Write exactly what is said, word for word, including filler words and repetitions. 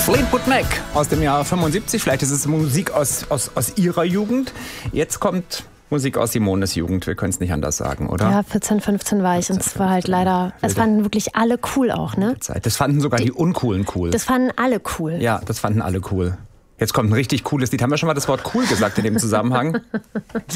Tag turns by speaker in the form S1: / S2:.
S1: Fleetwood Mac aus dem Jahr fünfundsiebzig. Vielleicht ist es Musik aus, aus, aus ihrer Jugend. Jetzt kommt Musik aus Simones Jugend. Wir können es nicht anders sagen, oder?
S2: Ja, vierzehn, fünfzehn war ich. Und es war halt leider, es fanden wirklich alle cool auch, ne?
S1: Das fanden sogar die, die Uncoolen cool.
S2: Das fanden alle cool.
S1: Ja, das fanden alle cool. Jetzt kommt ein richtig cooles Lied. Haben wir schon mal das Wort cool gesagt in dem Zusammenhang?